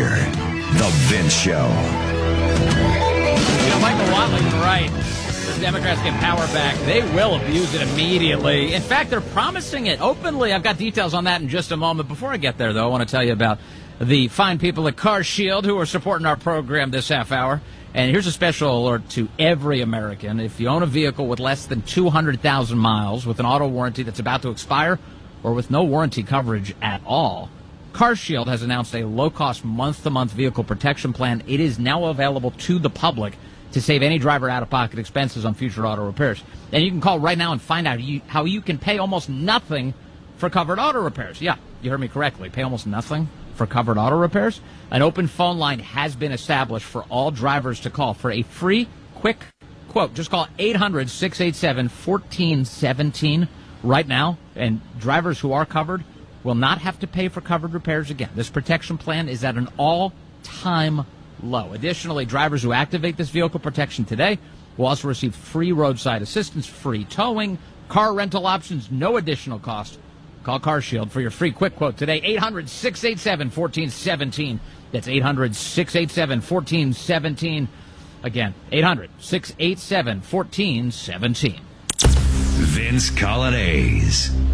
here. The Vince Show. Michael Watling, right. The Democrats get power back. They will abuse it immediately. In fact, they're promising it openly. I've got details on that in just a moment. Before I get there, though, I want to tell you about the fine people at CarShield who are supporting our program this half hour. And here's a special alert to every American. If you own a vehicle with less than 200,000 miles, with an auto warranty that's about to expire, or with no warranty coverage at all, CarShield has announced a low-cost month-to-month vehicle protection plan. It is now available to the public to save any driver out-of-pocket expenses on future auto repairs. And you can call right now and find out how you can pay almost nothing for covered auto repairs. Yeah, you heard me correctly. Pay almost nothing for covered auto repairs. An open phone line has been established for all drivers to call for a free, quick quote. Just call 800-687-1417 right now, and drivers who are covered will not have to pay for covered repairs again. This protection plan is at an all-time low. Additionally, drivers who activate this vehicle protection today will also receive free roadside assistance, free towing, car rental options, no additional cost. Call CarShield for your free quick quote today, 800-687-1417. That's 800-687-1417. Again, 800-687-1417. Vince Colonnese.